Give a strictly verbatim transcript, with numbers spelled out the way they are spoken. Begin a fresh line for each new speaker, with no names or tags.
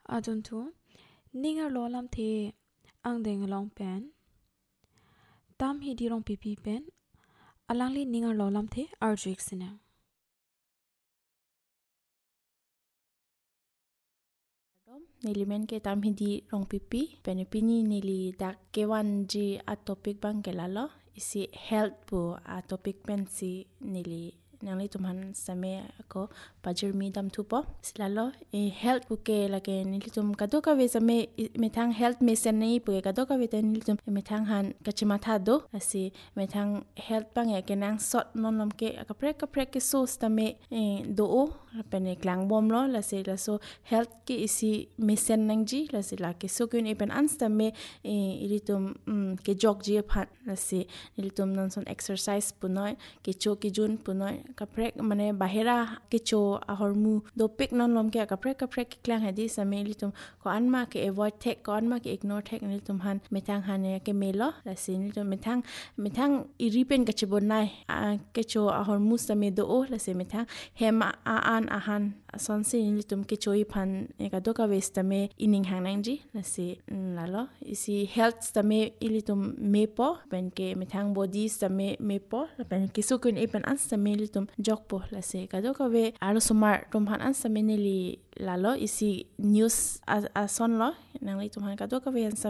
adun tu ningar lo lam the ang deng long pen tam hi di rong pipi pen alang li ningar lo lam the arjuik sina
nili men ke tam hindi rong pipi penipini nili dak kewan ji a topic bang ke lalo isi health bu a topic pen si nili nangli tumhan same ko pajir mi dam tu po silalo e health bu ke lage nili tum kado ka ve same methang health mission nei pu kado ka ve ta nili tum methang han kachima tha do asi methang health bang ya ke nang sot non lom ke ka prek ka prek ke so stame do o pene klang bom lo la se la so health ke isi mission nang ji la se la ke so kun ipen anstame iri tum ke jog ji phat la se nili tum non son exercise punoi ke cho ki jun punoi kaprek mane bahera kecho ahormu do pek non lom ke kaprek kaprek klang hadi same litum ko anma ke avoid tek ko anma ke ignore tek litum han metang han ke melo la sin litum metang metang iripen ka chibon nai kecho ahormu same do o la se metang hema a an ahan son sin litum kecho i phan ka do ka west me ining hang nang ji la se lalo isi health same ilitum mepo ben ke metang body same mepo ben ke sukun ipen an same litum jok po la se kado ka ve alo sumar tum han an same nili lalo isi news a, a son lo nang li tum han kado ka ve